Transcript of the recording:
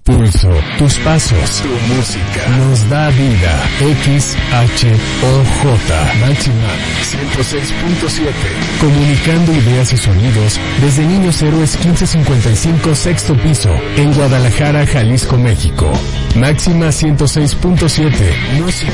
pulso, tus pasos, tu música, nos da vida. XHOJ, Máxima 106.7. Comunicando ideas y sonidos desde Niños Héroes 1555, sexto piso, en Guadalajara, Jalisco, México. Máxima 106.7, música